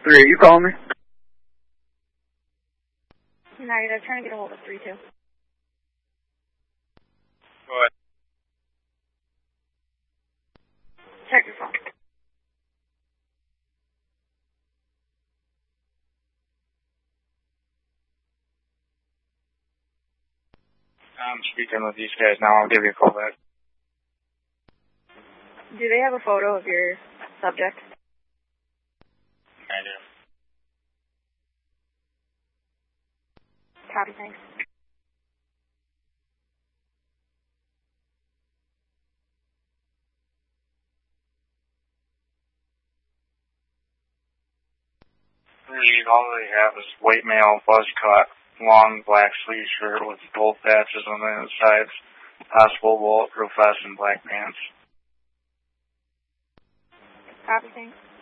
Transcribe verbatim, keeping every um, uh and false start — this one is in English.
Three, you calling me? United, I'm trying to get a hold of three two. Go ahead. Check your phone. I'm speaking with these guys now. I'll give you a call back. Do they have a photo of your subject? I do. Copy, thanks. Read, all they have is white male, buzz cut, long black sleeve shirt with gold patches on the sides, possible bulletproof vest and black pants. Copy, thanks.